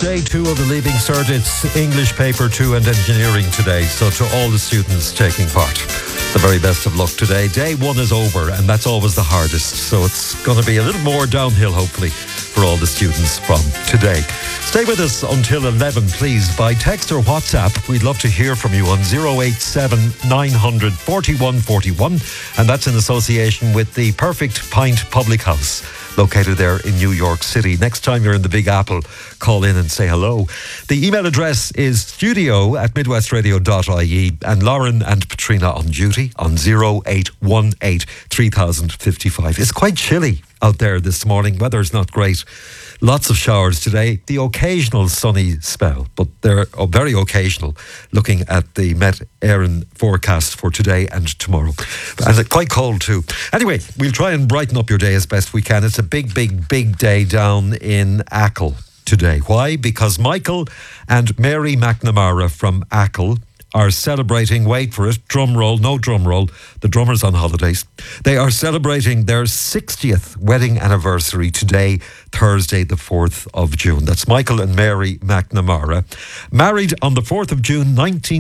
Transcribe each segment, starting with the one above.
day 2 of the Leaving Cert. It's English Paper 2 and Engineering today. So to all the students taking part, the very best of luck today. Day 1 is over, and that's always the hardest. So it's going to be a little more downhill, hopefully, for all the students from today. Stay with us until 11, please, by text or WhatsApp. We'd love to hear from you on 087 900 4141, and that's in association with the Perfect Pint Public House, located there in New York City. Next time you're in the Big Apple, call in and say hello. The email address is studio@midwestradio.ie, and Lauren and Patrina on duty on 0818 3055. It's quite chilly out there this morning. Weather's not great. Lots of showers today. The occasional sunny spell, but they're very occasional, looking at the Met Éireann forecast for today and tomorrow. And it's quite cold too. Anyway, we'll try and brighten up your day as best we can. It's a big day down in Achill today. Why? Because Michael and Mary McNamara from Achill are celebrating, wait for it, drum roll, no drum roll, the drummer's on holidays. They are celebrating their 60th wedding anniversary today, Thursday the 4th of June. That's Michael and Mary McNamara. Married on the 4th of June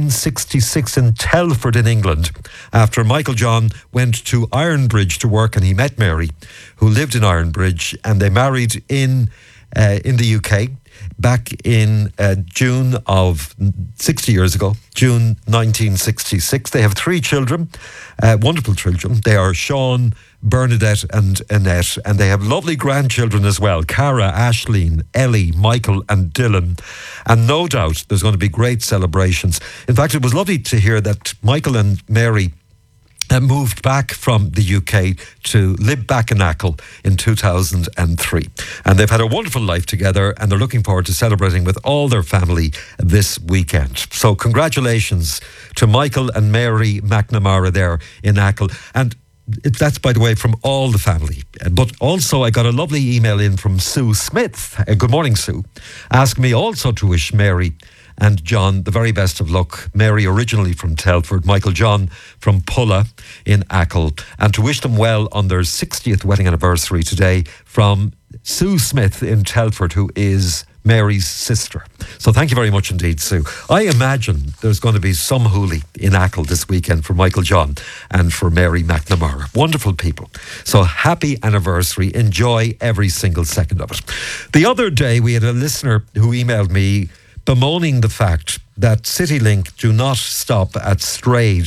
1966 in Telford in England, after Michael John went to Ironbridge to work, and he met Mary, who lived in Ironbridge, and they married in the UK back in June of 60 years ago, June 1966. They have 3 children, wonderful children. They are Sean, Bernadette and Annette, and they have lovely grandchildren as well, Cara, Ashleen, Ellie, Michael and Dylan. And no doubt there's going to be great celebrations. In fact, it was lovely to hear that Michael and Mary moved back from the UK to live back in Achill in 2003. And they've had a wonderful life together, and they're looking forward to celebrating with all their family this weekend. So congratulations to Michael and Mary McNamara there in Achill. And that's, by the way, from all the family. But also I got a lovely email in from Sue Smith. Good morning, Sue. Asking me also to wish Mary and John the very best of luck. Mary originally from Telford, Michael John from Pulla in Achill, and to wish them well on their 60th wedding anniversary today from Sue Smith in Telford, who is Mary's sister. So thank you very much indeed, Sue. I imagine there's going to be some hoolie in Achill this weekend for Michael John and for Mary McNamara. Wonderful people. So happy anniversary. Enjoy every single second of it. The other day we had a listener who emailed me bemoaning the fact that CityLink do not stop at Strayed,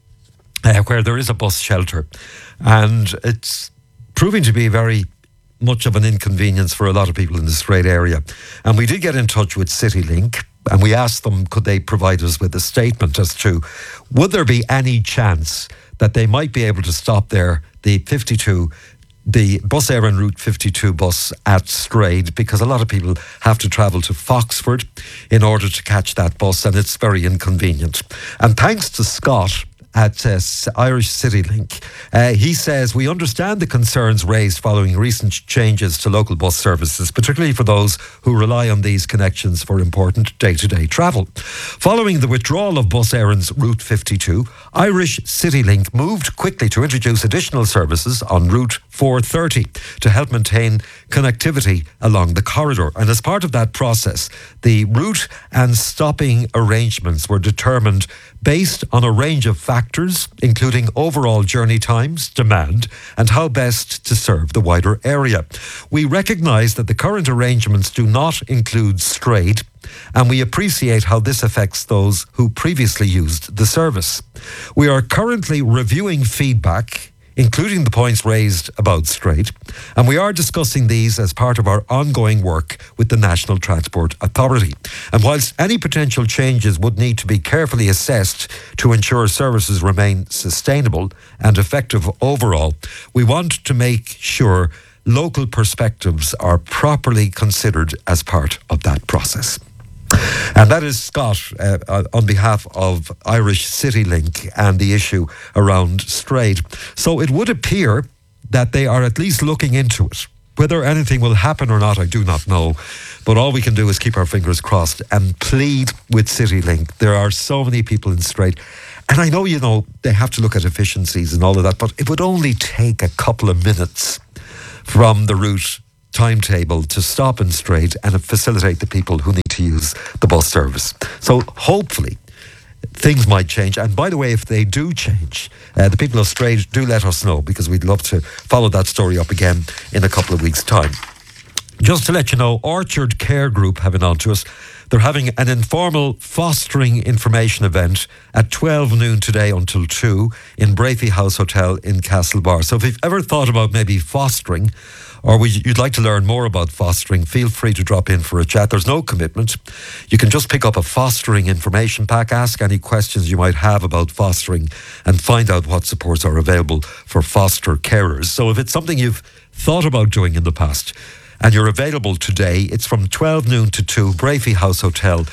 where there is a bus shelter. And it's proving to be very much of an inconvenience for a lot of people in the Strayed area. And we did get in touch with CityLink, and we asked them, could they provide us with a statement as to, would there be any chance that they might be able to stop there, the Bus Éireann Route 52 bus at Strayed, because a lot of people have to travel to Foxford in order to catch that bus, and it's very inconvenient. And thanks to Scott at Irish CityLink, he says, we understand the concerns raised following recent changes to local bus services, particularly for those who rely on these connections for important day-to-day travel. Following the withdrawal of Bus Éireann's Route 52, Irish CityLink moved quickly to introduce additional services on Route 430 to help maintain connectivity along the corridor. And as part of that process, the route and stopping arrangements were determined based on a range of factors, including overall journey times, demand, and how best to serve the wider area. We recognise that the current arrangements do not include Strayed, and we appreciate how this affects those who previously used the service. We are currently reviewing feedback, including the points raised about Strayed, and we are discussing these as part of our ongoing work with the National Transport Authority. And whilst any potential changes would need to be carefully assessed to ensure services remain sustainable and effective overall, we want to make sure local perspectives are properly considered as part of that process. And that is Scott on behalf of Irish CityLink and the issue around Strayed. So it would appear that they are at least looking into it. Whether anything will happen or not, I do not know. But all we can do is keep our fingers crossed and plead with CityLink. There are so many people in Strayed. And I know, they have to look at efficiencies and all of that, but it would only take a couple of minutes from the route timetable to stop and straight and facilitate the people who need to use the bus service. So hopefully things might change. And by the way, if they do change, the people of Straight, do let us know, because we'd love to follow that story up again in a couple of weeks' time. Just to let you know, Orchard Care Group have been on to us. They're having an informal fostering information event at 12 noon today until 2 in Brafey House Hotel in Castlebar. So if you've ever thought about maybe fostering, or you'd like to learn more about fostering, feel free to drop in for a chat. There's no commitment. You can just pick up a fostering information pack, ask any questions you might have about fostering, and find out what supports are available for foster carers. So if it's something you've thought about doing in the past and you're available today, it's from 12 noon to 2, Brafey House Hotel.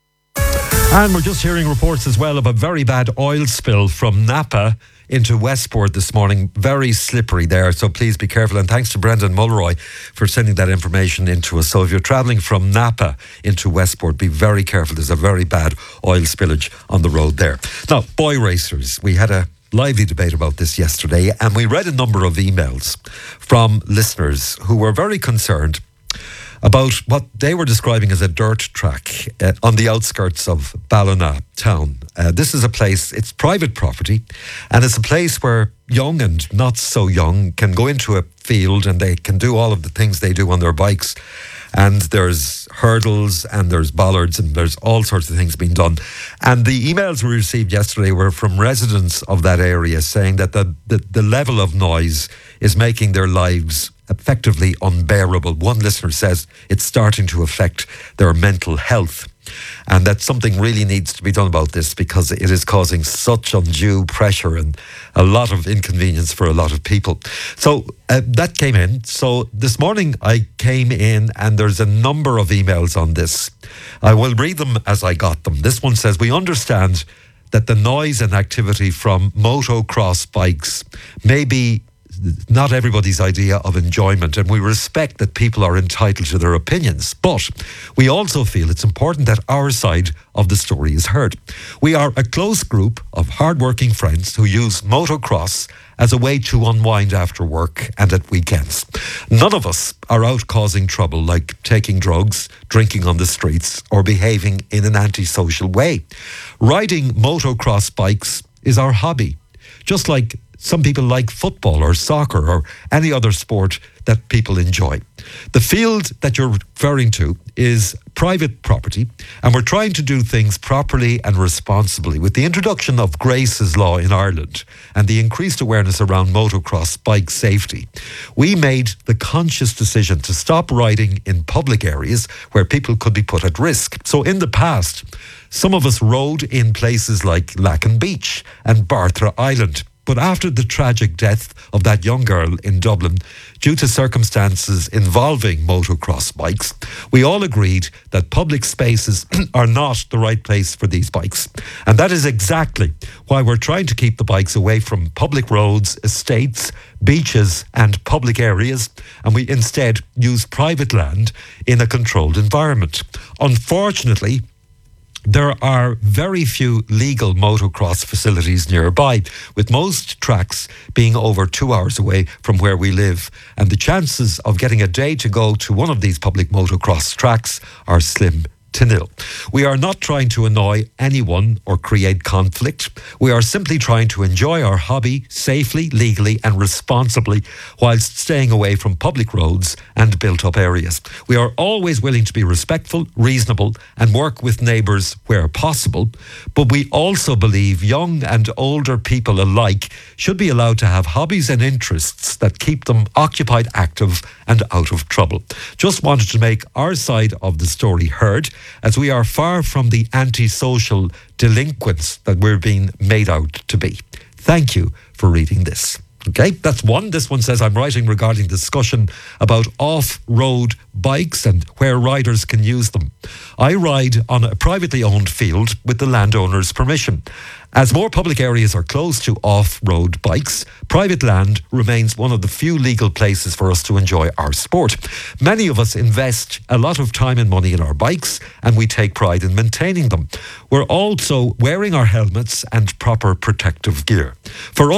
And we're just hearing reports as well of a very bad oil spill from Napa into Westport this morning. Very slippery there, so please be careful. And thanks to Brendan Mulroy for sending that information into us. So if you're travelling from Napa into Westport, be very careful. There's a very bad oil spillage on the road there. Now, boy racers, we had a lively debate about this yesterday, and we read a number of emails from listeners who were very concerned about what they were describing as a dirt track on the outskirts of Ballina town. This is a place, it's private property, and it's a place where young and not so young can go into a field and they can do all of the things they do on their bikes. And there's hurdles and there's bollards and there's all sorts of things being done. And the emails we received yesterday were from residents of that area saying that the level of noise is making their lives effectively unbearable. One listener says it's starting to affect their mental health, and that something really needs to be done about this, because it is causing such undue pressure and a lot of inconvenience for a lot of people. So that came in. So this morning I came in and there's a number of emails on this. I will read them as I got them. This one says, we understand that the noise and activity from motocross bikes may be not everybody's idea of enjoyment, and we respect that people are entitled to their opinions, but we also feel it's important that our side of the story is heard. We are a close group of hard-working friends who use motocross as a way to unwind after work and at weekends. None of us are out causing trouble, like taking drugs, drinking on the streets, or behaving in an antisocial way. Riding motocross bikes is our hobby, just like some people like football or soccer or any other sport that people enjoy. The field that you're referring to is private property, and we're trying to do things properly and responsibly. With the introduction of Grace's Law in Ireland and the increased awareness around motocross bike safety, we made the conscious decision to stop riding in public areas where people could be put at risk. So in the past, some of us rode in places like Lacken Beach and Barthra Island. But after the tragic death of that young girl in Dublin, due to circumstances involving motocross bikes, we all agreed that public spaces are not the right place for these bikes. And that is exactly why we're trying to keep the bikes away from public roads, estates, beaches and public areas, and we instead use private land in a controlled environment. Unfortunately, there are very few legal motocross facilities nearby, with most tracks being over 2 hours away from where we live, and the chances of getting a day to go to one of these public motocross tracks are slim to nil. We are not trying to annoy anyone or create conflict. We are simply trying to enjoy our hobby safely, legally and responsibly, whilst staying away from public roads and built-up areas. We are always willing to be respectful, reasonable and work with neighbours where possible, but we also believe young and older people alike should be allowed to have hobbies and interests that keep them occupied, active and out of trouble. Just wanted to make our side of the story heard, as we are far from the antisocial delinquents that we're being made out to be. Thank you for reading this. Okay, that's one. This one says, I'm writing regarding discussion about off-road bikes and where riders can use them. I ride on a privately owned field with the landowner's permission. As more public areas are closed to off-road bikes, private land remains one of the few legal places for us to enjoy our sport. Many of us invest a lot of time and money in our bikes, and we take pride in maintaining them. We're also wearing our helmets and proper protective gear. For us,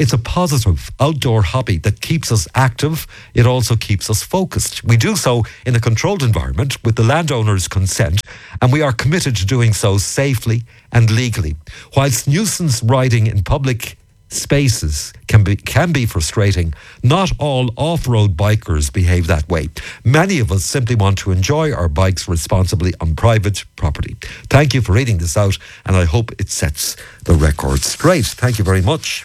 It's a positive outdoor hobby that keeps us active. It also keeps us focused. We do so in a controlled environment with the landowner's consent, and we are committed to doing so safely and legally. Whilst nuisance riding in public spaces can be frustrating, not all off-road bikers behave that way. Many of us simply want to enjoy our bikes responsibly on private property. Thank you for reading this out, and I hope it sets the record straight. Thank you very much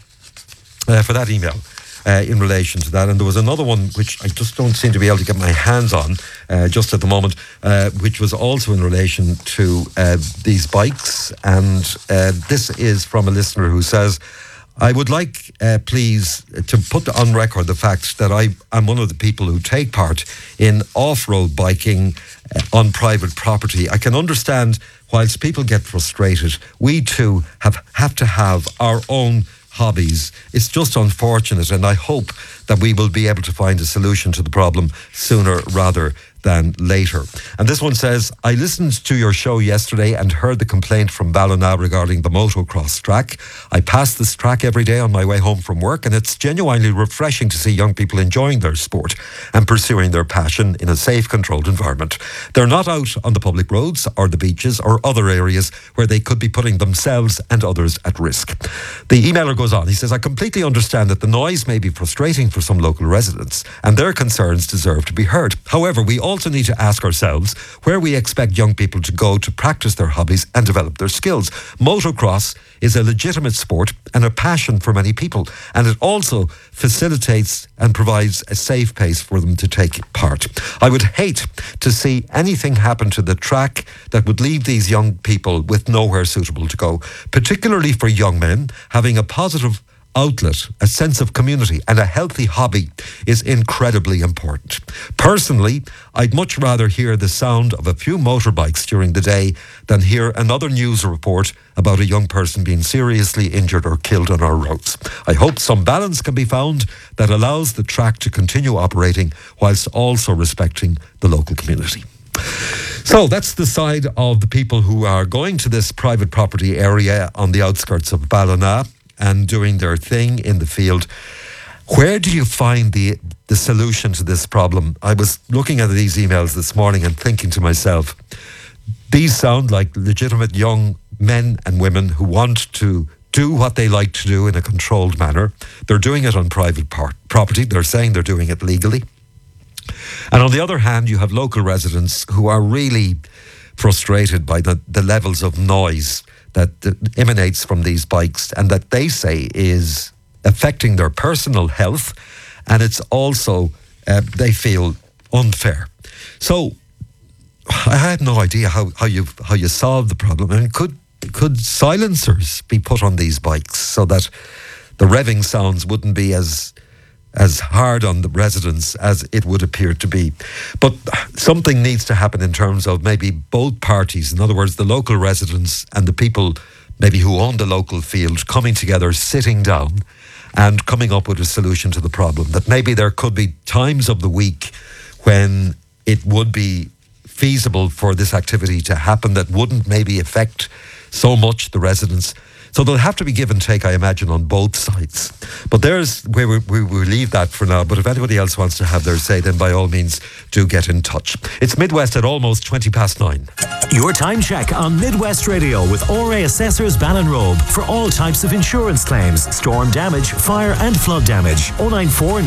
for that email in relation to that. And there was another one which I just don't seem to be able to get my hands on just at the moment, which was also in relation to these bikes. And this is from a listener who says, I would like, please, to put on record the fact that I am one of the people who take part in off-road biking on private property. I can understand whilst people get frustrated, we too have to have our own hobbies. It's just unfortunate, and I hope that we will be able to find a solution to the problem sooner rather than later. And this one says, I listened to your show yesterday and heard the complaint from Ballina regarding the motocross track. I pass this track every day on my way home from work, and it's genuinely refreshing to see young people enjoying their sport and pursuing their passion in a safe, controlled environment. They're not out on the public roads or the beaches or other areas where they could be putting themselves and others at risk. The emailer goes on. He says, I completely understand that the noise may be frustrating for some local residents, and their concerns deserve to be heard. However, we also need to ask ourselves where we expect young people to go to practice their hobbies and develop their skills. Motocross is a legitimate sport and a passion for many people, and it also facilitates and provides a safe place for them to take part. I would hate to see anything happen to the track that would leave these young people with nowhere suitable to go, particularly for young men. Having a positive outlet, a sense of community and a healthy hobby is incredibly important. Personally, I'd much rather hear the sound of a few motorbikes during the day than hear another news report about a young person being seriously injured or killed on our roads. I hope some balance can be found that allows the track to continue operating whilst also respecting the local community. So that's the side of the people who are going to this private property area on the outskirts of Ballina and doing their thing in the field. Where do you find the solution to this problem? I was looking at these emails this morning and thinking to myself, these sound like legitimate young men and women who want to do what they like to do in a controlled manner. They're doing it on private property. They're saying they're doing it legally. And on the other hand, you have local residents who are really frustrated by the levels of noise that emanates from these bikes and that they say is affecting their personal health, and it's also, they feel, unfair. So I had no idea how you solve the problem. I mean, could silencers be put on these bikes so that the revving sounds wouldn't be as hard on the residents as it would appear to be? But something needs to happen in terms of maybe both parties, in other words, the local residents and the people maybe who own the local field, coming together, sitting down and coming up with a solution to the problem. That maybe there could be times of the week when it would be feasible for this activity to happen that wouldn't maybe affect so much the residents. So there'll have to be give and take, I imagine, on both sides. But there's where we leave that for now. But if anybody else wants to have their say, then by all means, do get in touch. It's Midwest at almost 9:20. Your time check on Midwest Radio with ORA Assessors Ballinrobe for all types of insurance claims, storm damage, fire and flood damage. 094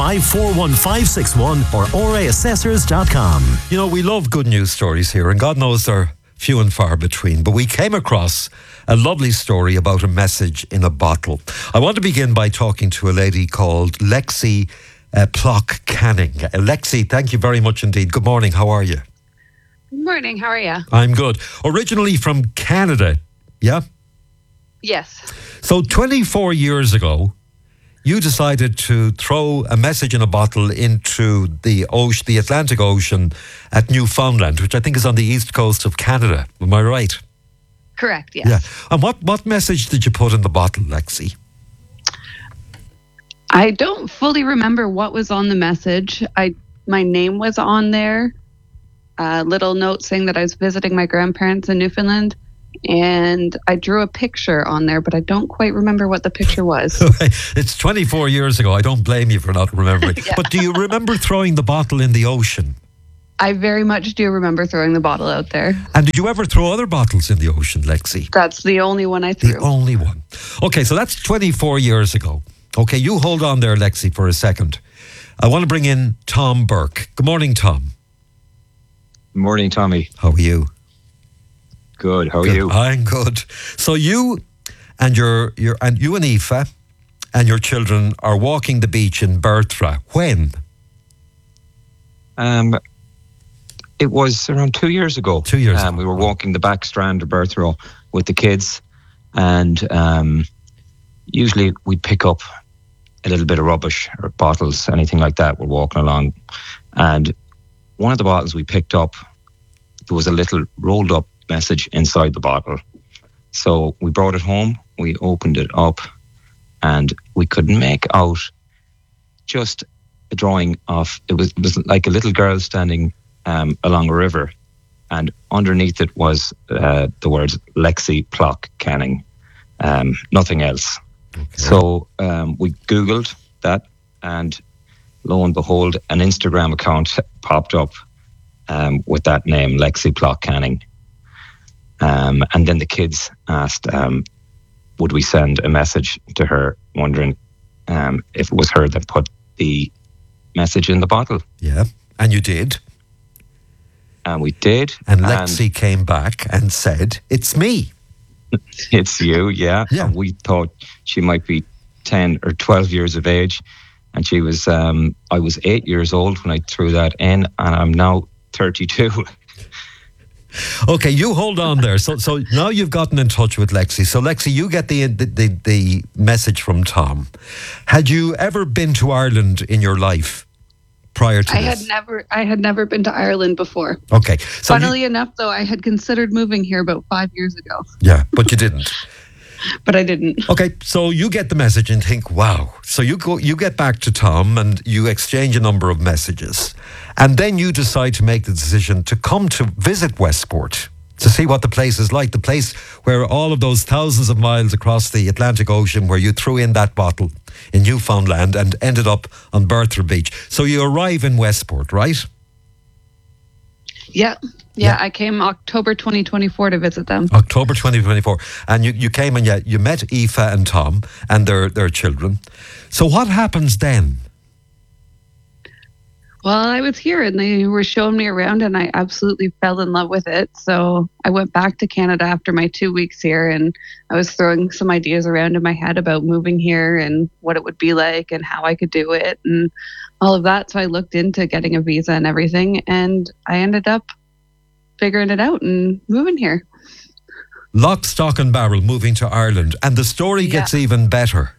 9541561 or oraassessors.com. You know, we love good news stories here, and God knows they're few and far between, but we came across a lovely story about a message in a bottle. I want to begin by talking to a lady called Lexi Plock Canning. Lexi, thank you very much indeed. Good morning, how are you? Good morning, how are you? I'm good. Originally from Canada, yeah? Yes. So 24 years ago, you decided to throw a message in a bottle into the Atlantic Ocean at Newfoundland, which I think is on the east coast of Canada. Am I right? Correct, yes. Yeah. And what message did you put in the bottle, Lexi? I don't fully remember what was on the message. My name was on there. A little note saying that I was visiting my grandparents in Newfoundland and I drew a picture on there, but I don't quite remember what the picture was. It's 24 years ago. I don't blame you for not remembering. Yeah. But do you remember throwing the bottle in the ocean? I very much do remember throwing the bottle out there. And did you ever throw other bottles in the ocean, Lexi? That's the only one I threw. The only one. Okay, so that's 24 years ago. Okay, you hold on there, Lexi, for a second. I want to bring in Tom Burke. Good morning, Tom. Morning, Tommy. How are you? Good. How are Good. you? I'm good. So you and you and Aoife and your children are walking the beach in Berthra. When? It was around 2 years ago. 2 years ago. We were walking the back strand of Berthrow with the kids, and usually we'd pick up a little bit of rubbish or bottles, anything like that. We're walking along, and one of the bottles we picked up, there was a little rolled up message inside the bottle. So we brought it home, we opened it up, and we could make out just a drawing of, it was like a little girl standing along a river, and underneath it was the words Lexi Plock Canning, nothing else. Okay. So we Googled that, and lo and behold, an Instagram account popped up with that name, Lexi Plock Canning. And then the kids asked, would we send a message to her, wondering if it was her that put the message in the bottle. Yeah, and you did. And we did. And Lexi came back and said, "It's me." It's you, yeah. Yeah. And we thought she might be 10 or 12 years of age. And she was, I was 8 years old when I threw that in, and I'm now 32. Okay, you hold on there. So now you've gotten in touch with Lexi. So Lexi, you get the message from Tom. Had you ever been to Ireland in your life prior to this? I had never been to Ireland before. Okay. So Funnily enough, though, I had considered moving here about 5 years ago. Yeah, but you didn't. But I didn't. Okay, so you get the message and think, wow. So you get back to Tom and you exchange a number of messages. And then you decide to make the decision to come to visit Westport to see what the place is like. The place where all of those thousands of miles across the Atlantic Ocean where you threw in that bottle in Newfoundland and ended up on Berthra Beach. So you arrive in Westport, right? Yeah. Yeah, I came October 2024 to visit them. October 2024. And you came and you met Aoife and Tom and their children. So what happens then? Well, I was here and they were showing me around and I absolutely fell in love with it. So I went back to Canada after my 2 weeks here and I was throwing some ideas around in my head about moving here and what it would be like and how I could do it and all of that. So I looked into getting a visa and everything and I ended up figuring it out and moving here. Lock, stock and barrel, moving to Ireland. And the story gets even better.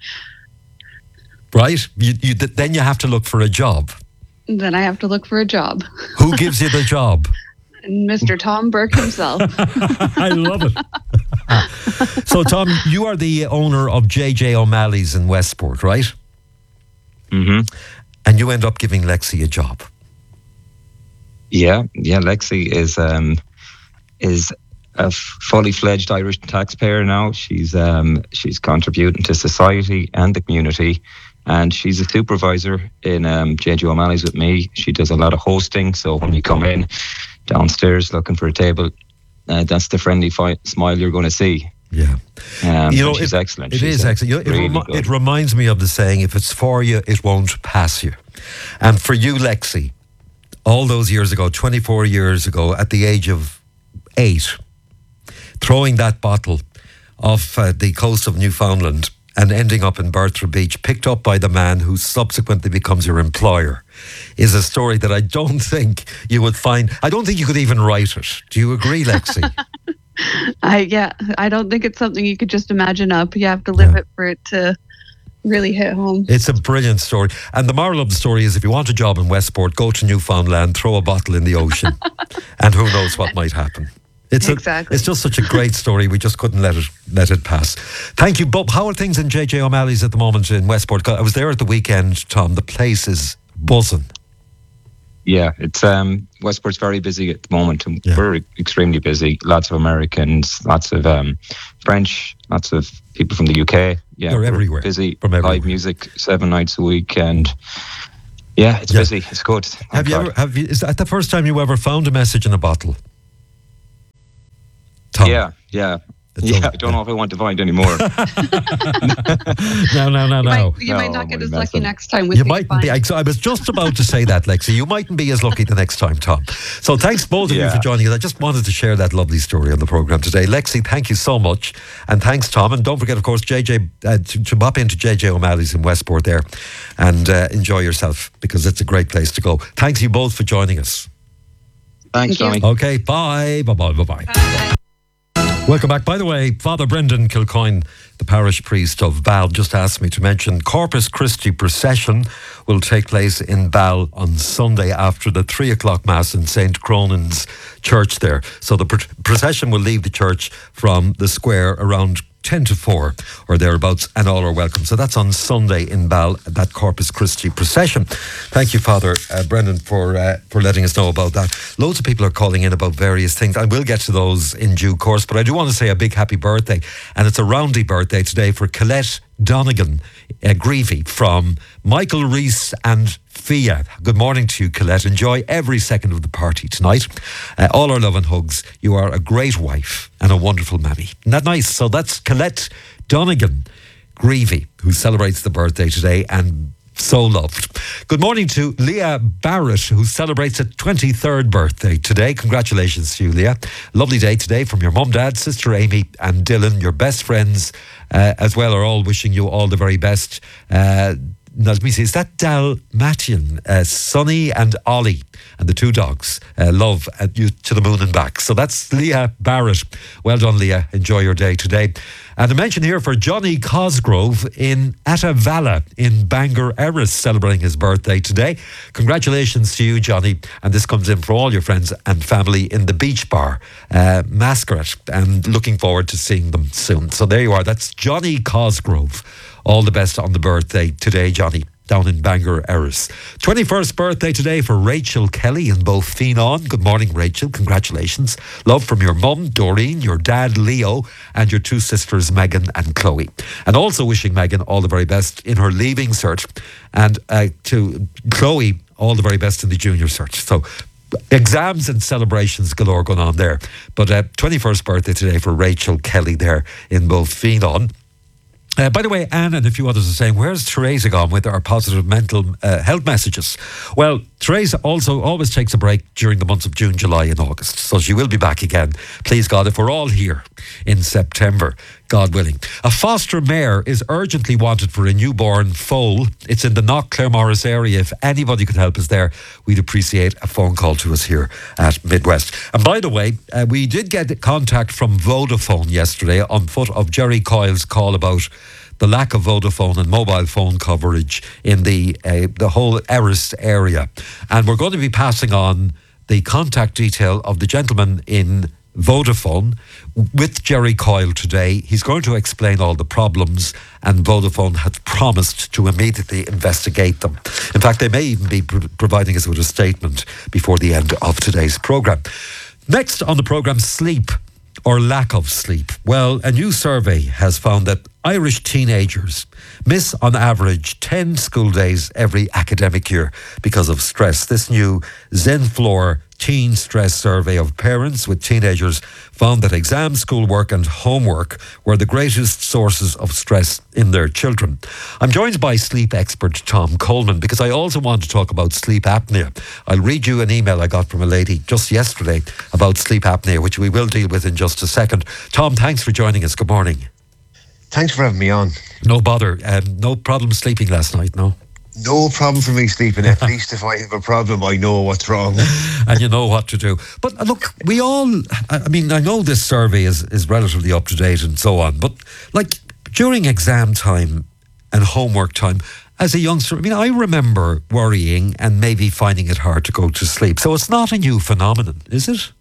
Right? Then you have to look for a job. Then I have to look for a job. Who gives you the job? Mr. Tom Burke himself. I love it. So, Tom, you are the owner of JJ O'Malley's in Westport, right? Mm-hmm. And you end up giving Lexi a job. Yeah. Lexi is a fully fledged Irish taxpayer now. She's contributing to society and the community, and she's a supervisor in JJ O'Malley's with me. She does a lot of hosting, so when you come in downstairs looking for a table, that's the friendly smile you're going to see. Yeah. She's excellent. She's excellent. It reminds me of the saying, if it's for you, it won't pass you. And for you, Lexi, all those years ago, 24 years ago, at the age of 8, throwing that bottle off the coast of Newfoundland and ending up in Berthra Beach, picked up by the man who subsequently becomes your employer, is a story that I don't think you would find. I don't think you could even write it. Do you agree, Lexi? I don't think it's something you could just imagine up. You have to live it for it to really hit home. It's a brilliant story. And the moral of the story is, if you want a job in Westport, go to Newfoundland, throw a bottle in the ocean, and who knows what might happen. It's just such a great story. We just couldn't let it pass. Thank you, Bob. How are things in JJ O'Malley's at the moment in Westport? I was there at the weekend, Tom. The place is buzzing. Yeah, it's Westport's very busy at the moment, and Yeah. we're extremely busy. Lots of Americans, lots of French, lots of people from the UK. Yeah, They're we're everywhere, busy. from everywhere. Live music 7 nights a week, and yeah, it's busy. It's good. Have you ever? Is that the first time you ever found a message in a bottle? Tom? Yeah. I don't know if I want to find any more. No. You might No, not get I'm as only lucky messing. next time with You these mightn't be. finds. I was just about to say that, Lexi. You mightn't be as lucky the next time, Tom. So thanks both of you Yeah. for joining us. I just wanted to share that lovely story on the programme today. Lexi, thank you so much. And thanks, Tom. And don't forget, of course, JJ, to pop into JJ O'Malley's in Westport there and enjoy yourself, because it's a great place to go. Thanks you both for joining us. Thanks, Thank you. Johnny. Okay, bye. Welcome back. By the way, Father Brendan Kilcoyne, the parish priest of Bal, just asked me to mention Corpus Christi procession will take place in Bal on Sunday after the 3 o'clock Mass in St. Cronan's Church there. So the procession will leave the church from the square around 10 to 4 or thereabouts, and all are welcome. So that's on Sunday in Bal, that Corpus Christi procession. Thank you, Father Brendan, for letting us know about that. Loads of people are calling in about various things. I will get to those in due course, but I do want to say a big happy birthday, and it's a roundy birthday today for Colette Donegan Greavy from Michael Reese and Fia. Good morning to you, Colette. Enjoy every second of the party tonight. All our love and hugs. You are a great wife and a wonderful mammy. Isn't that nice? So that's Colette Donegan Greavy, who celebrates the birthday today, and so loved. Good morning to Leah Barrett, who celebrates a 23rd birthday today. Congratulations to you, Leah. Lovely day today from your mum, dad, sister Amy and Dylan. Your best friends as well are all wishing you all the very best. Now, let me see, is that Dalmatian, Sonny and Ollie and the two dogs? Love you to the moon and back. So that's Leah Barrett. Well done, Leah. Enjoy your day today. And a mention here for Johnny Cosgrove in Atavala in Bangor Erris, celebrating his birthday today. Congratulations to you, Johnny. And this comes in for all your friends and family in the Beach Bar, Masquerade, and looking forward to seeing them soon. So there you are. That's Johnny Cosgrove. All the best on the birthday today, Johnny, down in Bangor Erris. 21st birthday today for Rachel Kelly in Beaufinon. Good morning, Rachel. Congratulations. Love from your mum, Doreen, your dad, Leo, and your two sisters, Megan and Chloe. And also wishing Megan all the very best in her leaving cert. And to Chloe, all the very best in the junior cert. So exams and celebrations galore going on there. But 21st birthday today for Rachel Kelly there in Beaufinon. By the way, Anne and a few others are saying, where's Teresa gone with our positive mental health messages? Well, Teresa also always takes a break during the months of June, July and August. So she will be back again, please God, if we're all here in September, God willing. A foster mare is urgently wanted for a newborn foal. It's in the Knock-Claremorris area. If anybody could help us there, we'd appreciate a phone call to us here at Midwest. And by the way, we did get contact from Vodafone yesterday on foot of Jerry Coyle's call about the lack of Vodafone and mobile phone coverage in the whole Erris area. And we're going to be passing on the contact detail of the gentleman in Vodafone with Jerry Coyle today. He's going to explain all the problems, and Vodafone has promised to immediately investigate them. In fact, they may even be providing us with a statement before the end of today's programme. Next on the programme, sleep or lack of sleep. Well, a new survey has found that Irish teenagers miss on average 10 school days every academic year because of stress. This new Zenflor teen stress survey of parents with teenagers found that exam, schoolwork and homework were the greatest sources of stress in their children. I'm joined by sleep expert Tom Coleman because I also want to talk about sleep apnea. I'll read you an email I got from a lady just yesterday about sleep apnea, which we will deal with in just a second. Tom, thanks for joining us. Good morning. Thanks for having me on. No bother. No problem sleeping last night, no? No problem for me sleeping. At least if I have a problem, I know what's wrong. And you know what to do. But look, we all, I mean, I know this survey is relatively up to date and so on, but like during exam time and homework time, as a youngster, I mean, I remember worrying and maybe finding it hard to go to sleep. So it's not a new phenomenon, is it?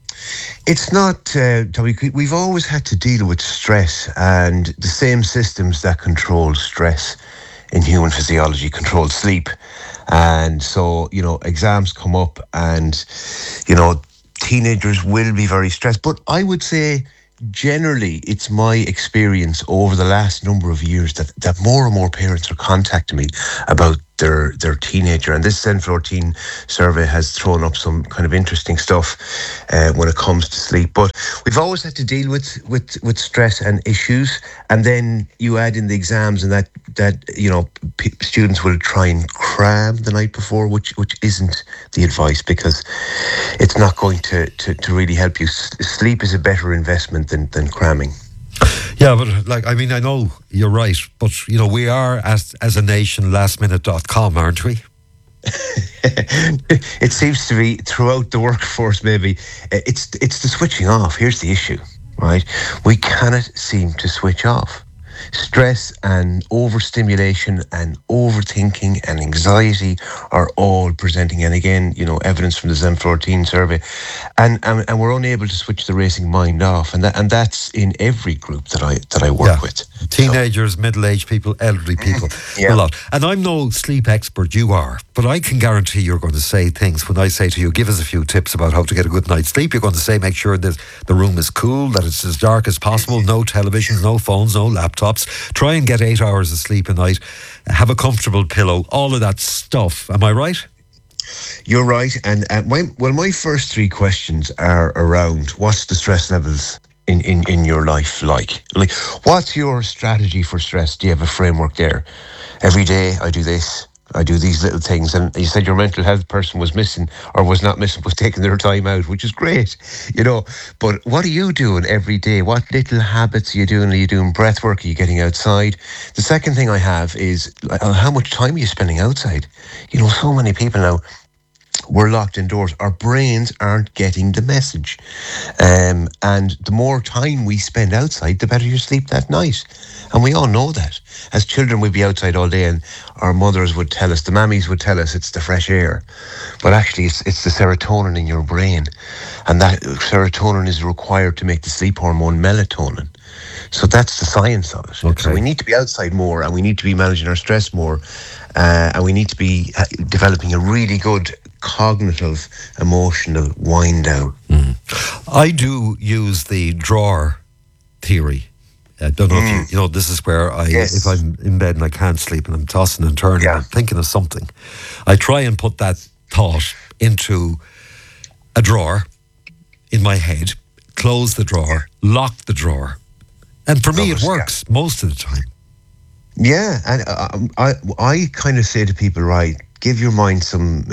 It's not, Tommy. We've always had to deal with stress, and the same systems that control stress in human physiology control sleep. And so, exams come up and, teenagers will be very stressed. But I would say, generally, it's my experience over the last number of years that more and more parents are contacting me about their teenager. And this Zen14 survey has thrown up some kind of interesting stuff when it comes to sleep. But we've always had to deal with stress and issues. And then you add in the exams, and that students will try and cram the night before, which isn't the advice, because it's not going to really help you. Sleep is a better investment than cramming. Yeah, but I know you're right, but we are as a nation lastminute.com, aren't we? It seems to be throughout the workforce. Maybe it's the switching off. Here's the issue, right? We cannot seem to switch off. Stress and overstimulation and overthinking and anxiety are all presenting, and again, evidence from the Zen14 survey, and we're unable to switch the racing mind off, and that's in every group that I work with. Teenagers, middle-aged people, elderly people, a lot. And I'm no sleep expert, you are, but I can guarantee you're going to say things. When I say to you, give us a few tips about how to get a good night's sleep, you're going to say, make sure that the room is cool, that it's as dark as possible, no televisions, no phones, no laptops. Try and get 8 hours of sleep a night. Have a comfortable pillow. All of that stuff. Am I right? You're right. And my first three questions are around what's the stress levels in your life like? Like, what's your strategy for stress? Do you have a framework there? Every day I do this. I do these little things. And you said your mental health person was missing, or was not missing, was taking their time out, which is great, But what are you doing every day? What little habits are you doing? Are you doing breath work? Are you getting outside? The second thing I have is how much time are you spending outside? So many people now, we're locked indoors. Our brains aren't getting the message. And the more time we spend outside, the better you sleep that night. And we all know that. As children, we'd be outside all day, and our mothers would tell us, the mammies would tell us, it's the fresh air. But actually, it's the serotonin in your brain. And that serotonin is required to make the sleep hormone melatonin. So that's the science of it. Okay. So we need to be outside more, and we need to be managing our stress more. And we need to be developing a really good cognitive, emotional wind down. I do use the drawer theory. I don't know if this is where if I'm in bed and I can't sleep and I'm tossing and turning, I'm thinking of something, I try and put that thought into a drawer in my head, close the drawer, lock the drawer. And for me, it works most of the time. Yeah, and I kind of say to people, right, give your mind something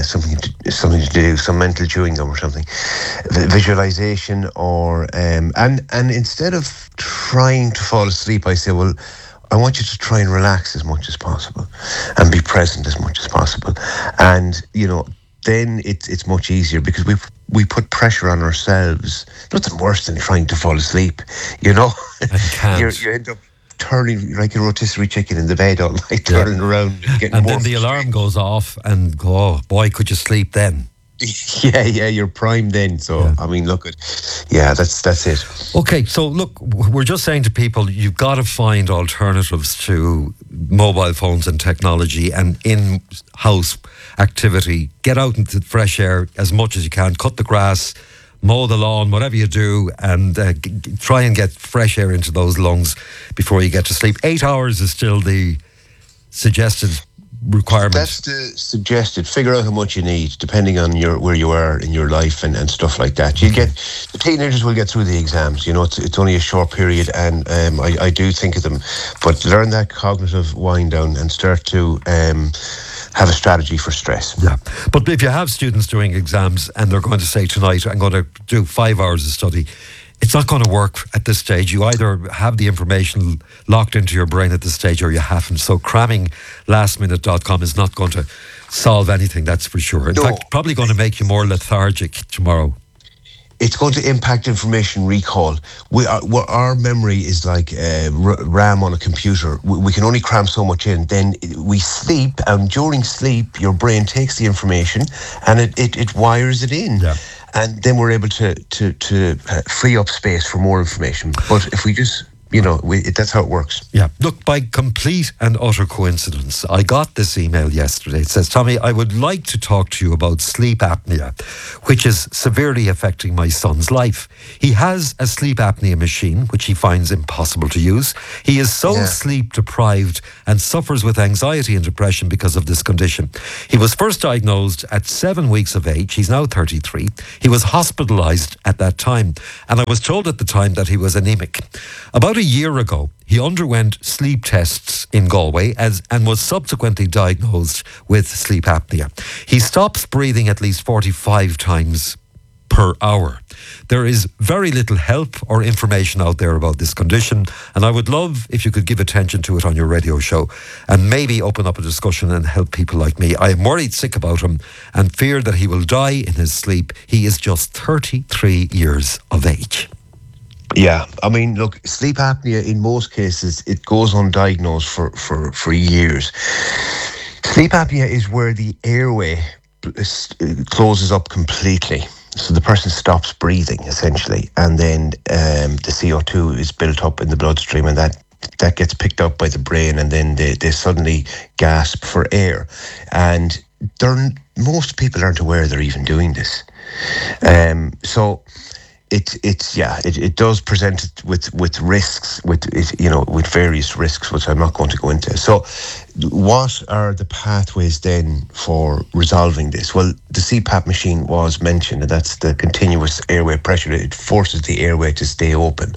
to do, some mental chewing gum or something, visualization, or and instead of trying to fall asleep, I say, well, I want you to try and relax as much as possible and be present as much as possible, and then it's much easier, because we put pressure on ourselves. Nothing worse than trying to fall asleep, you end up turning like a rotisserie chicken in the bed all night, turning around and getting and then the alarm goes off and go, oh boy, could you sleep then? Yeah, you're primed then. So I mean, that's it. Okay, so look, we're just saying to people, you've got to find alternatives to mobile phones and technology and in-house activity. Get out into the fresh air as much as you can, cut the grass, mow the lawn, whatever you do, and try and get fresh air into those lungs before you get to sleep. 8 hours is still the suggested requirement. That's the suggested. Figure out how much you need, depending on where you are in your life and stuff like that. The teenagers will get through the exams. It's only a short period, and I do think of them. But learn that cognitive wind down and start to have a strategy for stress. Yeah, but if you have students doing exams and they're going to say tonight, I'm going to do 5 hours of study, it's not going to work at this stage. You either have the information locked into your brain at this stage or you haven't. So cramming lastminute.com is not going to solve anything, that's for sure. In fact, probably going to make you more lethargic tomorrow. It's going to impact information recall. Our memory is like RAM on a computer. We can only cram so much in. Then we sleep, and during sleep, your brain takes the information and it wires it in. Yeah. And then we're able to free up space for more information. But if we just that's how it works. Yeah. Look, by complete and utter coincidence, I got this email yesterday. It says, Tommy, I would like to talk to you about sleep apnea, which is severely affecting my son's life. He has a sleep apnea machine, which he finds impossible to use. He is so sleep deprived and suffers with anxiety and depression because of this condition. He was first diagnosed at 7 weeks of age. He's now 33. He was hospitalised at that time, and I was told at the time that he was anemic. About a year ago, he underwent sleep tests in Galway and was subsequently diagnosed with sleep apnea. He stops breathing at least 45 times per hour. There is very little help or information out there about this condition, and I would love if you could give attention to it on your radio show and maybe open up a discussion and help people like me. I am worried sick about him and fear that he will die in his sleep. He is just 33 years of age. Yeah, I mean, look, sleep apnea, in most cases, it goes undiagnosed for years. Sleep apnea is where the airway closes up completely. So the person stops breathing, essentially, and then the CO2 is built up in the bloodstream, and that gets picked up by the brain, and then they suddenly gasp for air. And most people aren't aware they're even doing this. So it does present with risks, with various risks, which I'm not going to go into. So what are the pathways then for resolving this? Well, the CPAP machine was mentioned, and that's the continuous airway pressure. It forces the airway to stay open.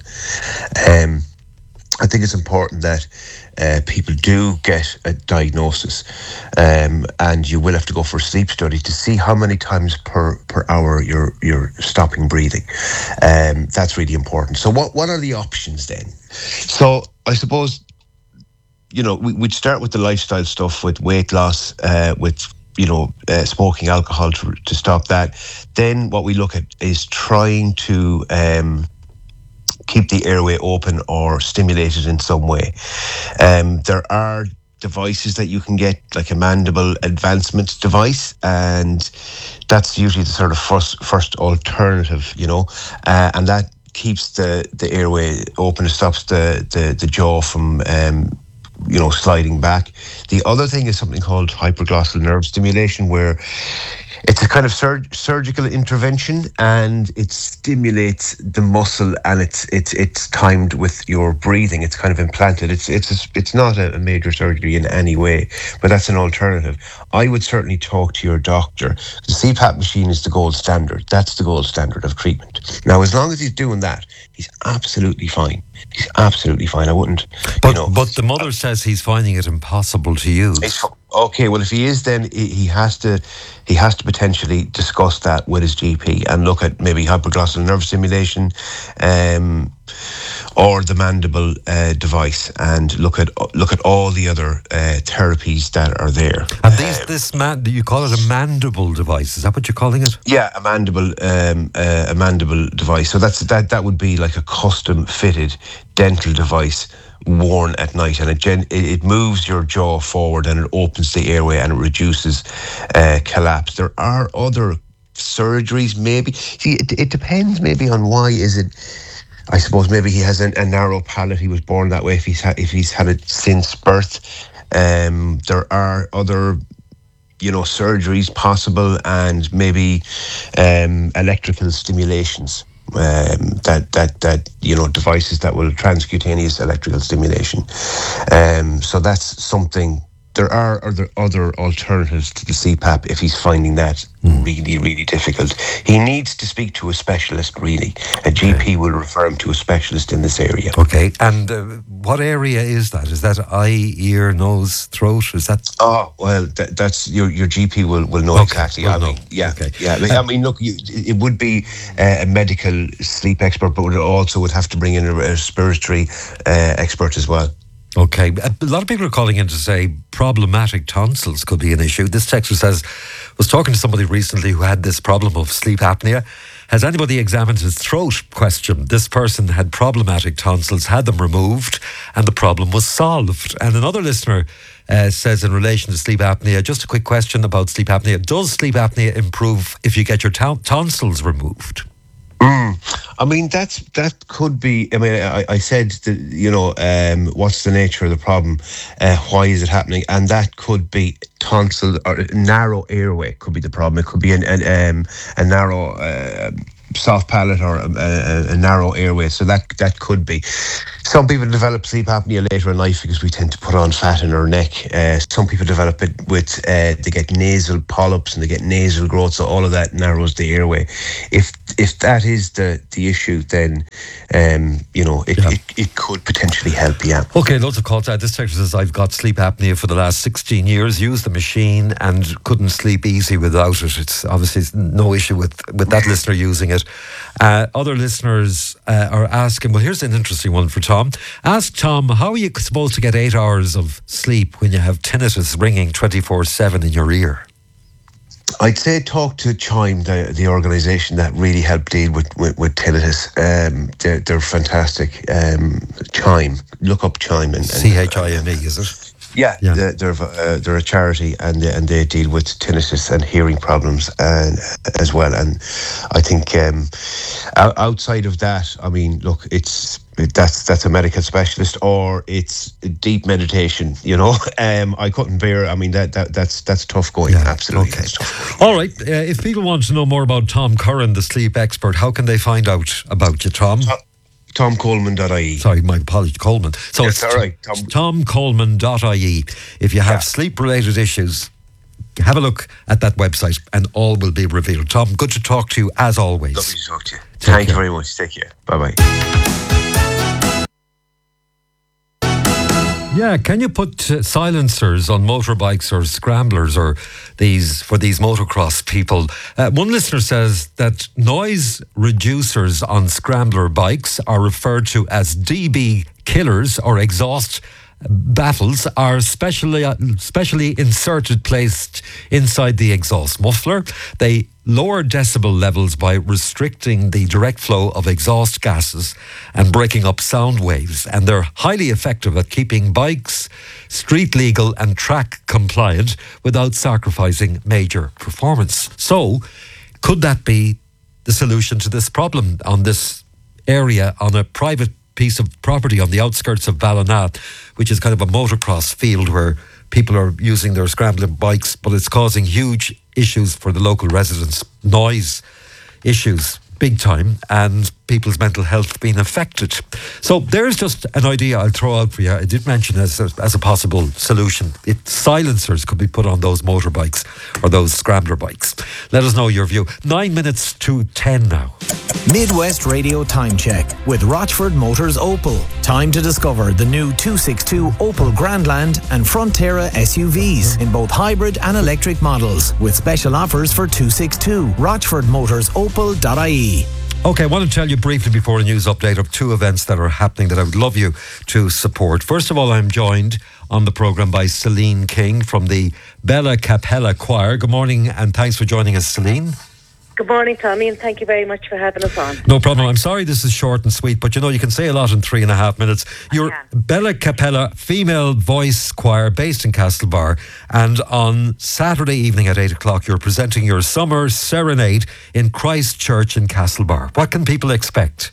I think it's important that people do get a diagnosis, and you will have to go for a sleep study to see how many times per hour you're stopping breathing. That's really important. So what are the options then? So I suppose, we'd start with the lifestyle stuff, with weight loss, with smoking alcohol to stop that. Then what we look at is trying to keep the airway open or stimulated in some way. There are devices that you can get, like a mandible advancement device, and that's usually the sort of first alternative, and that keeps the airway open. It stops the jaw from sliding back. The other thing is something called hypoglossal nerve stimulation, where it's a kind of surgical intervention, and it stimulates the muscle, and it's timed with your breathing. It's kind of implanted. It's not a major surgery in any way, but that's an alternative. I would certainly talk to your doctor. The CPAP machine is the gold standard. That's the gold standard of treatment. Now, as long as he's doing that, he's absolutely fine. He's absolutely fine. I wouldn't. But the mother says he's finding it impossible to use. Okay, well, if he is, then he has to potentially discuss that with his GP and look at maybe hypoglossal nerve stimulation, or the mandible device, and look at all the other therapies that are there. And do you call it a mandible device? Is that what you're calling it? Yeah, a mandible device. So that would be like a custom fitted dental device worn at night, and it moves your jaw forward, and it opens the airway, and it reduces collapse. There are other surgeries, maybe. See, it depends maybe on why is it. I suppose maybe he has a narrow palate. He was born that way. If he's had it since birth, there are other surgeries possible, and maybe electrical stimulations. That devices that will transcutaneous electrical stimulation. So that's something. There are other alternatives to the CPAP if he's finding that really, really difficult. He needs to speak to a specialist, really. A GP will refer him to a specialist in this area. Okay, and what area is that? Is that eye, ear, nose, throat? Is that? Oh, well, that's your GP will know exactly. Yeah. I mean, look, it would be a medical sleep expert, but would have to bring in a respiratory expert as well. Okay. A lot of people are calling in to say problematic tonsils could be an issue. This texter says, was talking to somebody recently who had this problem of sleep apnea. Has anybody examined his throat? Question. This person had problematic tonsils, had them removed, and the problem was solved. And another listener says in relation to sleep apnea, just a quick question about sleep apnea. Does sleep apnea improve if you get your tonsils removed? I mean, that could be. I mean, I said that, what's the nature of the problem? Why is it happening? And that could be tonsil or narrow airway. Could be the problem. It could be a narrow soft palate or a narrow airway. So that could be. Some people develop sleep apnea later in life because we tend to put on fat in our neck. Some people develop it with they get nasal polyps and they get nasal growth. So all of that narrows the airway. If that is the issue, then it could potentially help. Yeah. Okay, loads of calls. This texter says, I've got sleep apnea for the last 16 years, used the machine and couldn't sleep easy without it. It's obviously no issue with that listener using it. Other listeners are asking, well, here's an interesting one for Tom. Ask Tom, how are you supposed to get 8 hours of sleep when you have tinnitus ringing 24/7 in your ear? I'd say talk to Chime, the organisation that really help deal with tinnitus. They're fantastic. Chime, look up Chime and CHIME, is it? Yeah. They're a charity and they deal with tinnitus and hearing problems and as well. And I think outside of that, I mean, look, that's a medical specialist or it's deep meditation. I couldn't bear. I mean, that's tough going. Yeah, absolutely. Okay. Tough going. All right. If people want to know more about Tom Curran, the sleep expert, how can they find out about you, Tom? TomColeman.ie. Sorry, my apologies, Coleman. So it's all right. TomColeman.ie. If you have sleep-related issues, have a look at that website and all will be revealed. Tom, good to talk to you as always. Lovely to talk to you. Thank you very much. Take care. Bye-bye. Yeah, can you put silencers on motorbikes or scramblers or for these motocross people? One listener says that noise reducers on scrambler bikes are referred to as DB killers or exhaust baffles are specially inserted, placed inside the exhaust muffler. They lower decibel levels by restricting the direct flow of exhaust gases and breaking up sound waves. And they're highly effective at keeping bikes street legal and track compliant without sacrificing major performance. So, could that be the solution to this problem on this area, on a private piece of property on the outskirts of Ballina, which is kind of a motocross field where people are using their scrambling bikes, but it's causing huge issues for the local residents, noise issues, big time, and people's mental health being affected. So there's just an idea I'll throw out for you. I did mention as a possible solution. Silencers could be put on those motorbikes or those scrambler bikes. Let us know your view. 9 minutes to 10 now. Midwest Radio Time Check with Rochford Motors Opel. Time to discover the new 262 Opel Grandland and Frontera SUVs in both hybrid and electric models with special offers for 262. RochfordMotorsOpel.ie. Okay, I want to tell you briefly before a news update of two events that are happening that I would love you to support. First of all, I'm joined on the programme by Celine King from the Bella Capella Choir. Good morning and thanks for joining us, Celine. Good morning, Tommy, and thank you very much for having us on. No problem. I'm sorry this is short and sweet, but you can say a lot in 3.5 minutes. You're Bella Capella female voice choir based in Castlebar, and on Saturday evening at 8 o'clock you're presenting your summer serenade in Christ Church in Castlebar. What can people expect?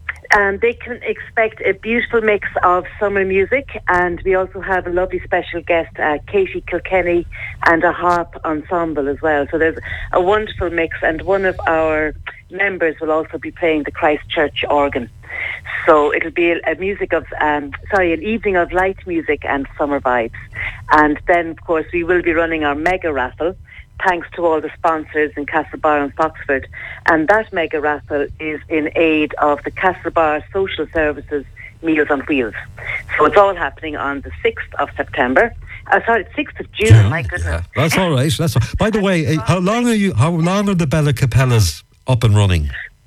They can expect a beautiful mix of summer music, and we also have a lovely special guest, Katie Kilkenny, and a harp ensemble as well. So there's a wonderful mix, and one of our members will also be playing the Christchurch organ. So it'll be an evening of light music and summer vibes. And then, of course, we will be running our mega raffle, thanks to all the sponsors in Castlebar and Foxford. And that mega raffle is in aid of the Castlebar Social Services Meals on Wheels. So it's all happening on the 6th of September. 6th of June, my goodness. Yeah, that's all right. By the way, how long are the Bella Capellas up and running?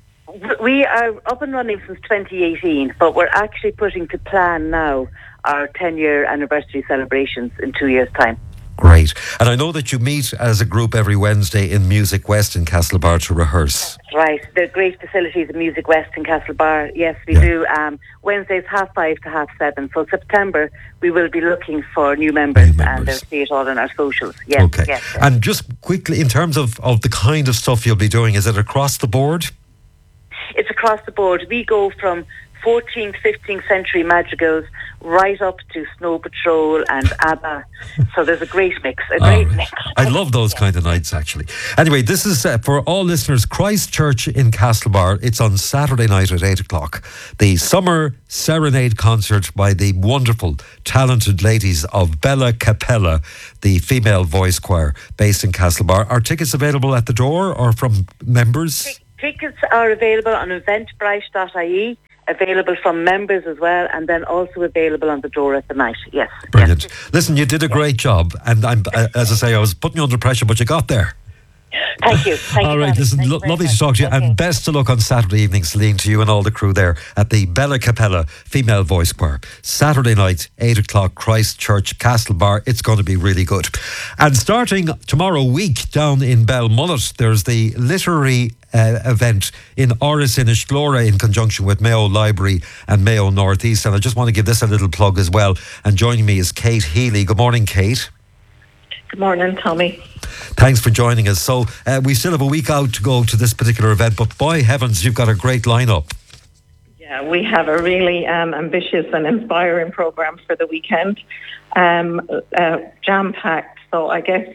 We are up and running since 2018, but we're actually putting to plan now our 10-year anniversary celebrations in 2 years' time. Great. And I know that you meet as a group every Wednesday in Music West in Castlebar to rehearse. That's right. They're great facilities in Music West in Castlebar. Yes, we do. Wednesdays 5:30 to 7:30. So September, we will be looking for new members. And they'll see it all on our socials. Yes, okay. Yes. And just quickly, in terms of the kind of stuff you'll be doing, is it across the board? it's across the board. We go from 14th, 15th century madrigals right up to Snow Patrol and ABBA. So there's a great mix, mix. I love those kind of nights, actually. Anyway, this is for all listeners, Christchurch in Castlebar. It's on Saturday night at 8 o'clock. The Summer Serenade concert by the wonderful, talented ladies of Bella Capella, the female voice choir based in Castlebar. Are tickets available at the door or from members? Tickets are available on eventbrite.ie. Available from members as well, and then also available on the door at the night. Yes. Brilliant. Yes. Listen, you did a great job, and as I say, I was putting you under pressure, but you got there. Thank you. All right, listen, lovely to talk to you, and best of luck on Saturday evening, Celine, to you and all the crew there at the Bella Capella Female Voice Choir. Saturday night, 8 o'clock, Christchurch, Castlebar. It's going to be really good. And starting tomorrow week down in Belmullet, there's the literary event in Oris in Ishlora in conjunction with Mayo Library and Mayo Northeast. And I just want to give this a little plug as well. And joining me is Kate Healy. Good morning, Kate. Good morning, Tommy. Thanks for joining us. So we still have a week out to go to this particular event, but by heavens, you've got a great lineup. Yeah, we have a really ambitious and inspiring programme for the weekend, jam-packed. So I guess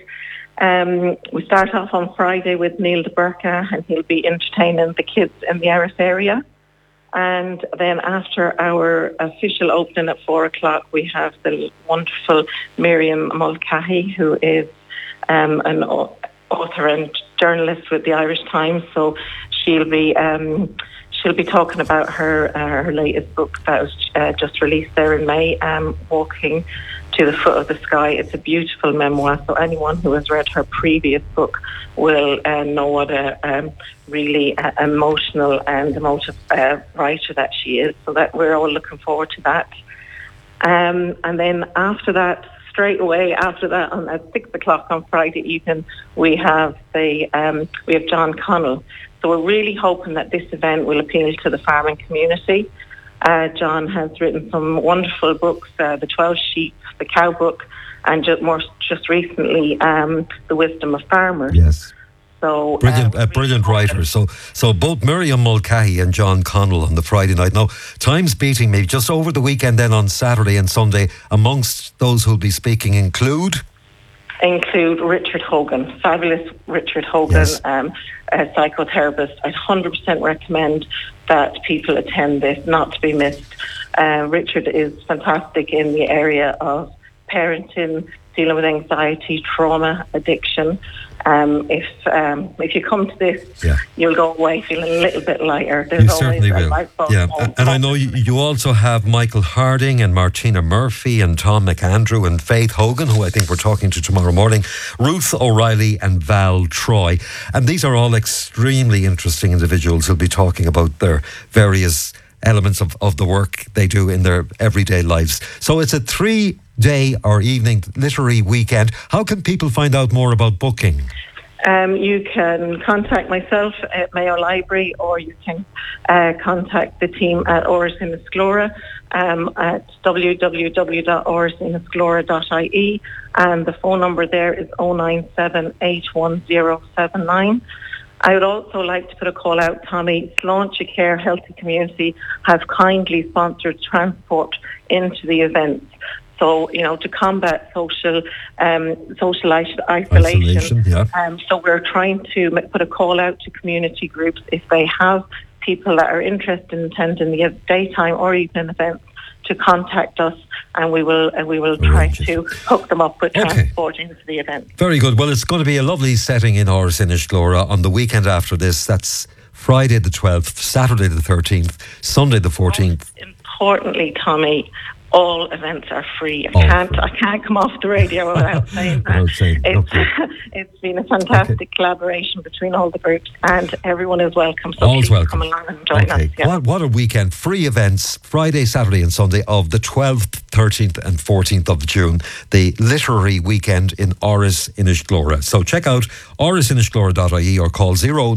we start off on Friday with Neil de Burka, and he'll be entertaining the kids in the Aris area. And then after our official opening at 4 o'clock, we have the wonderful Miriam Mulcahy, who is an author and journalist with the Irish Times. So she'll be talking about her latest book that was just released there in May, Walking to the Foot of the Sky. It's a beautiful memoir, so anyone who has read her previous book will know what a really emotional and emotive writer that she is. So that we're all looking forward to that. And then after that, straight away after that, at 6 o'clock on Friday evening, we have John Connell. So we're really hoping that this event will appeal to the farming community. John has written some wonderful books, The 12 Sheep, The Cow Book, and just recently, The Wisdom of Farmers. Yes. So brilliant writers. So both Miriam Mulcahy and John Connell on the Friday night. Now, time's beating me. Just over the weekend, then on Saturday and Sunday, amongst those who'll be speaking include Richard Hogan, fabulous Richard Hogan, yes. A psychotherapist. I'd 100% recommend that people attend this, not to be missed. Richard is fantastic in the area of parenting, dealing with anxiety, trauma, addiction. If you come to this, you'll go away feeling a little bit lighter. There's you always certainly will. Yeah, and I know you also have Michael Harding and Martina Murphy and Tom McAndrew and Faith Hogan, who I think we're talking to tomorrow morning, Ruth O'Reilly and Val Troy. And these are all extremely interesting individuals who'll be talking about their various elements of the work they do in their everyday lives. So it's a 3-day or evening literary weekend. How can people find out more about booking? You can contact myself at Mayo Library, or you can contact the team at Oris in Isklora at www.orisinasklora.ie, and the phone number there is 097-81079. I would also like to put a call out, Tommy. Sláinte Care Healthy Community have kindly sponsored transport into the events. So, to combat social isolation. So we're trying to put a call out to community groups if they have people that are interested in attending the daytime or evening events to contact us, and we will try to hook them up with transport into the event. Very good. Well, it's going to be a lovely setting in Oris in Isklora on the weekend after this. That's Friday the 12th, Saturday the 13th, Sunday the 14th. Importantly, Tommy, all events are free. I can't come off the radio without saying that. It's been a fantastic collaboration between all the groups, and everyone is welcome. So All's please welcome. come along and join us. Yeah. What a weekend. Free events, Friday, Saturday and Sunday of the 12th, 13th and 14th of June. The literary weekend in Oris in Isklora. So check out orisinishglora.ie or call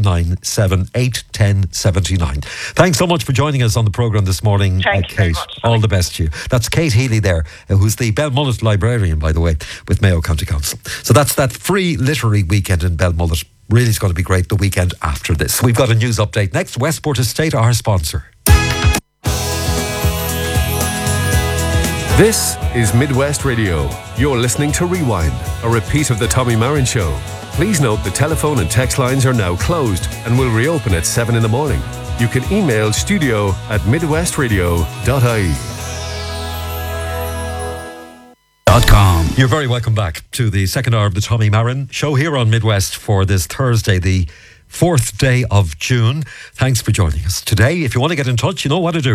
097-810-79. Thanks so much for joining us on the programme this morning, Thank you Kate. very much. All the best to you. That's Kate Healy there, who's the Belmullet librarian, by the way, with Mayo County Council. So that's that free literary weekend in Belmullet. Really, it's going to be great the weekend after this. We've got a news update next. Westport Estate, our sponsor. This is Midwest Radio. You're listening to Rewind, a repeat of the Tommy Marin Show. Please note the telephone and text lines are now closed and will reopen at 7 in the morning. You can email studio@midwestradio.ie. You're very welcome back to the second hour of the Tommy Marin Show here on Midwest for this Thursday, the 4th day of June. Thanks for joining us today. If you want to get in touch, you know what to do.